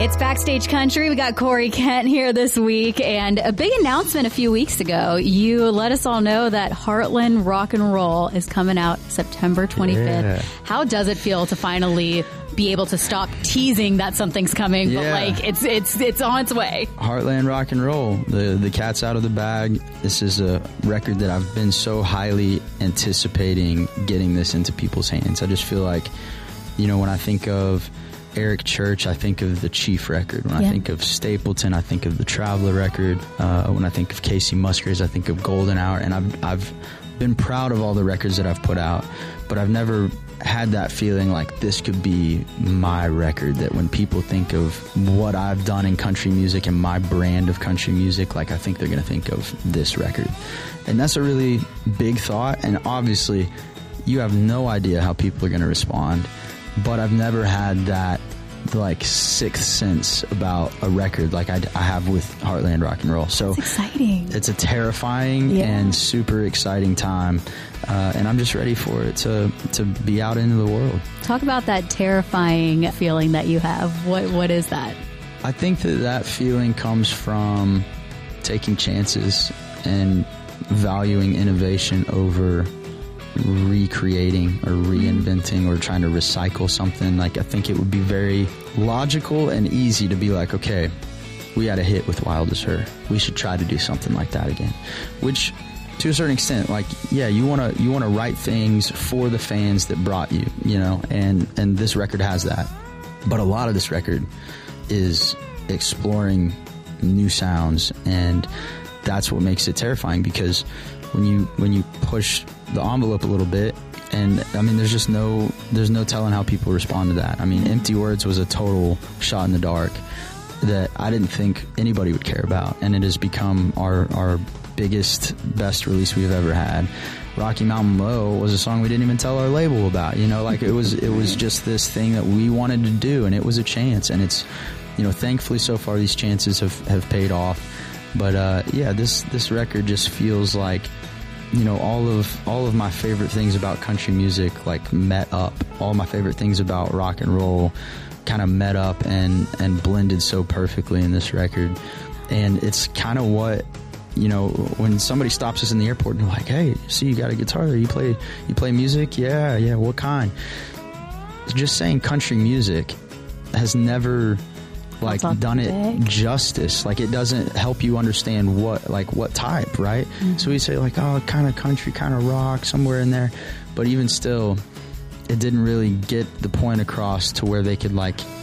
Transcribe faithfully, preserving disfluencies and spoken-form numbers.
It's Backstage Country. We got Corey Kent here this week, and a big announcement a few weeks ago. You let us all know that Heartland Rock and Roll is coming out September twenty-fifth. Yeah. How does it feel to finally be able to stop teasing that something's coming, yeah. but like it's it's it's on its way? Heartland Rock and Roll. The the cat's out of the bag. This is a record that I've been so highly anticipating getting this into people's hands. I just feel like, you know, when I think of Eric Church, I think of the Chief record. When yeah. I think of Stapleton, I think of the Traveler record. Uh, when I think of Casey Musgraves, I think of Golden Hour. And I've I've been proud of all the records that I've put out, but I've never had that feeling like this could be my record, that when people think of what I've done in country music and my brand of country music, like I think they're going to think of this record. And that's a really big thought, and obviously you have no idea how people are going to respond, but I've never had that like sixth sense about a record like I, I have with Heartland Rock and Roll. So it's exciting. It's a terrifying yeah. and super exciting time, uh, and I'm just ready for it to to be out into the world. Talk about that terrifying feeling that you have. What what is that? I think that that feeling comes from taking chances and valuing innovation over recreating or reinventing or trying to recycle something. Like, I think it would be very logical and easy to be like, okay, we had a hit with Wild as Her, we should try to do something like that again. Which, to a certain extent, like, yeah, you want to you want to write things for the fans that brought you, you know, and and this record has that. But a lot of this record is exploring new sounds, and that's what makes it terrifying, because when you when you push the envelope a little bit, and I mean, there's just no there's no telling how people respond to that. I mean, Empty Words was a total shot in the dark that I didn't think anybody would care about, and it has become our our biggest, best release we've ever had. Rocky Mountain Low was a song we didn't even tell our label about, you know, like it was it was just this thing that we wanted to do, and it was a chance, and it's, you know, thankfully so far these chances have, have paid off. But uh, yeah, this this record just feels like, you know, all of all of my favorite things about country music like met up. All my favorite things about rock and roll kind of met up and and blended so perfectly in this record. And it's kind of what, you know, when somebody stops us in the airport and they're like, "Hey, see, you got a guitar there? You play you play music? Yeah, yeah. What kind?" Just saying country music has never like done it justice. Like, it doesn't help you understand what like what type, right? Mm-hmm. So we say like, oh, kind of country, kind of rock, somewhere in there. But even still, it didn't really get the point across to where they could like